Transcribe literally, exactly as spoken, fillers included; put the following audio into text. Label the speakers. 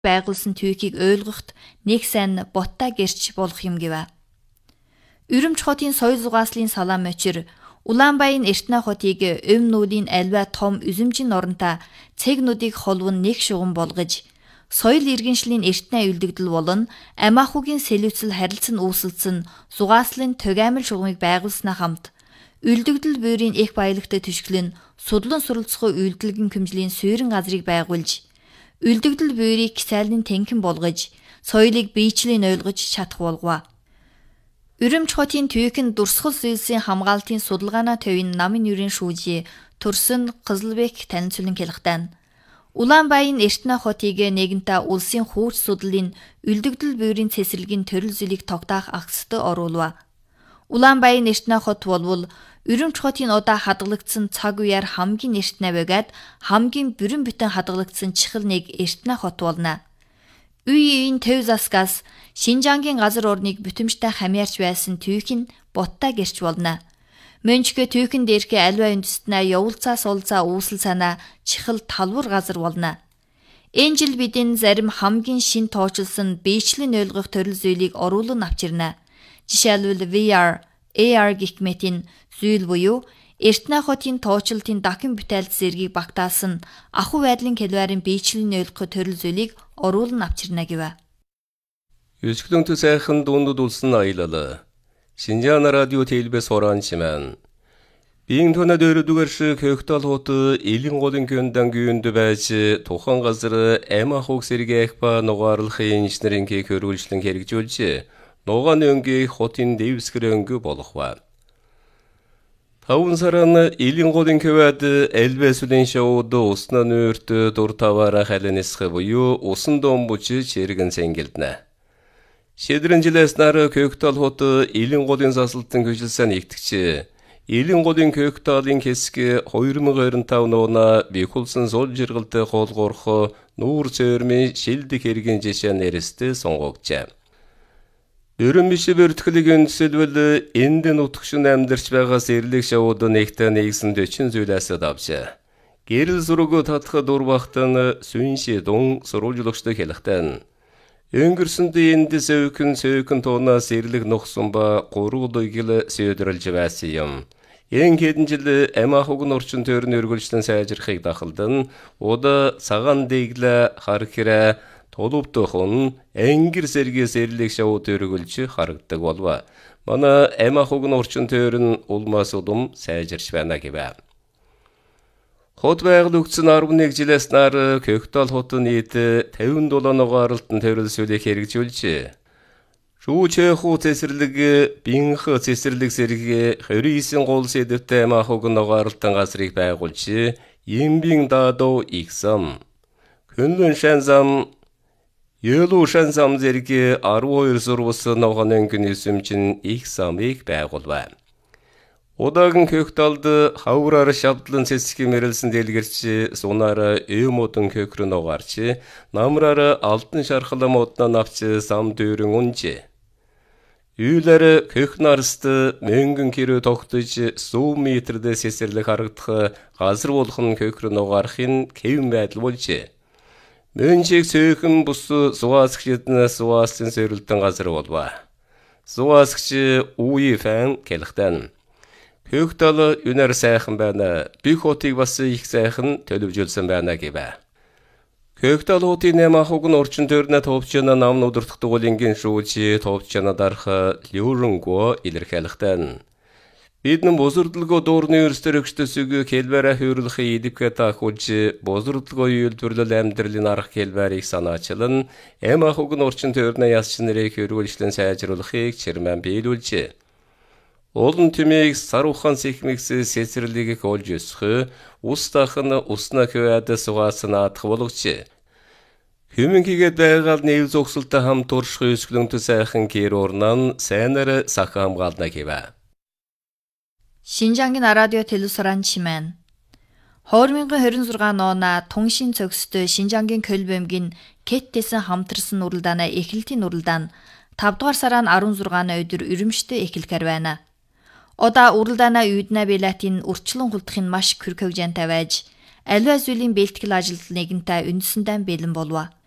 Speaker 1: байгуулсан түүхийг ойлгоход нэг сайн ботта гэрч болох юм гэвэ. Үрэмч хотын соёл зугааслын салаан мочир Улаанбаян Эртнэ хотыг өв нүүдийн альва том үзэмжийн оронтой цэгнүүдийг холвон нэг шугам болгож соёл иргэншлийн эртнэ үлдэгдэл болон Амиахугийн сэлүүцэл харилцан үүсэлцэн зугааслын Тугаймал шугамыг байгуулснаа хамт үлдэгдэл буурийн их баялагтай түшгэлэн судлан суралцах үйлдэлгэн хэмжлийн суурин газрыг байгуулж үлдэгдэл буурийг кисайлын тэнхэн болгож соёлыг биечлэн ойлгож чадах болгов. Үрэмч хотын түүхэн дурсгал зүйлсийн хамгаалтын судалгаанаа төвийн намын нүрийн шүүжи Төрсөн Қызылбек танилцуулан хэлэхдээ Улаанбаян Эртнэ хотыг нэгэнтээ улсын хууч судлалын үлдэгдэл буурийн цэцэрлэгийн төрөл зүйлийг тогтоох агстай оруулав. Улаанбаян Эртнэ хот болвол Үрэмч хотын удаа хадгалагдсан цаг үеэр хамгийн эртнэ байгаад хамгийн бүрэн бүтэн хадгалагдсан чихэл нэг Эртнэ хот болно. Үеийн төв засгаас Шинжангийн газар орныг бүтэмжтэй хамьяарч байсан түүх нь ботта гэрч болно. Мөнчгө түүхэн дээрхэ альва үндэстнэ явуулцаа суулцаа үүсэл санаа чихэл талбар газар болно. Энэ жил бидэн зарим хамгийн шин тоочлсон биечлэн ойлгох төрөл зүйлийг оруулан авчирна. Жишээлбэл ви ар, эй ар гэх мэтийн зүйл буюу Эртнэ хотын тоочлолтын дахин бүтээлт зэргийг багтаасан ахуй байдлын хэлбэрийн биечлэн ойлгох төрөл зүйлийг оруулан авчирна гэвэ.
Speaker 2: Yüzgülüntü sayхын дундуд улсын аялалы. Шинжаан радио телевизэс хоранчман. Биеийн тонод өрөдүгэрши көктал хоту илин голын көндан күйүндү байчы тухан газыры Амиахуг сэргээх ба нугаарлахын инженерин кей көргүлчлэн хэрэгжүүлжи. Нуган өнгийн хотын дэвскэр өнгө болохва. Тавын саран илин голын көвәді әлбәсүлін шауды уснан өрті дұртавара қаланысқы бұйу усын домбучы черігін сәнгелдіні. Шедрін жиләснары көктал хоты илин голын засылтын көшілсән ектікчі. Илин голын көкталын кескі хойрымы ғырын тауынуына бекулсын зол жырғылты қол қорқы нұр сөөрмі шелді керген жешен әрісті соңғокча. Өрімбіші бөртікілік өндісілвілі енден ұтқышын әмдірч баға серлік шауыды нектен егсін дөчін зөйләсі дапчы. Керіл сұруғы татқы дұрбақтаны сүйінші доң сұрулжылықшты келіқтен. Өңгірсінді енді сөйкін сөйкін тоғына серлік нұқсынба қоруғды келі сөйдірілжі бәсейім. Ең кедінжілі Амиахугын орчын төрін өргілштін сәжірхек дақылдың, ода саған дейгілі харкері толупты хон әңгір серге серлік шау төрігілші харықтық олва. Мана Амиахугын орчын төрін олмасы ұдым сәжіршвәна кебә. Хот байғыл өксін арбын егжилеснары көктал хотын еті тәуін долануға арылтын төріл сөйле керік жөлчі. Шу чөйху тесірлігі бинхы тесірлік серге хөрейсін қол седіпті Амиахугын оғарылтын ғасырик байғылчы ембин дадо иксам. Күнлін шәнзам Yolu şansam zergi arı oyursurvusu noğan öngün üsümçin iksamik bəğulva. Odağın köktaldı havrarı şabdılın sesiki merilsin delgirçi, sonarı öym otun kökrün oğarçı, namrarı altın şarkılama otuna napçı sam dörün onçı. Üyleri kökün arısты möngün kері toqtıcı su metrde sesirlik arıqtığı gazır olğun kökrün oğarxin kevin bədil olçı. Мөнчек сөйкін бұсы суасық жетіні суастын сөрілттің ғазыры олба. Суасықчы уи фән келіқтен. Көкталы үнер сәйхін бәні, бүк отик басы ик сәйхін төліп жөлсін бәні кебә. Көкталы оти Амиахугын орчын төріне топчына намын удыртықты оленген шуучы топчына дарқы Люрунго илір келіқтен. Биднің бозырдылғы дорны өрістірікшті сүгі келбәрі хөрілхі едіпке тақылчы бозырдылғы үйілтүрлі әмдірлін арық келбәрік саначылын Амиахугын орчын төріне ясчыныры көргілішлін сәжірілхі чермен бейл өлчі. Олын түмек сарухан секмексі сесірлігі көл жөсқі, ұстақыны ұсына көәді сұғасына атқы болықчы. Хүмінкегет бәйғал невіз оқсылты хам торшқы өскіліңті сәйхін кер орнан сәнәрі сақам қалдына кебә.
Speaker 1: Шинжангийн радио телевизоран чимэн. хоёр мянган хорин зургаан оона туншин цогстой Шинжангийн Көлбөмгийн кэттсэн хамтарсан уралдаана эхлэлтийн уралдаан тавд дугаар сарын арван зургааны өдөр Үрэмчтэй эхлэхэр байна. Одаа уралдаана үйднэ билетийн урчлан хулдахын маш хөрөг хөгжөөнтэй байж, аливаа зүйлийн бэлтгэл ажилд нэгэнтээ үндэсэндээ бэлэн болов.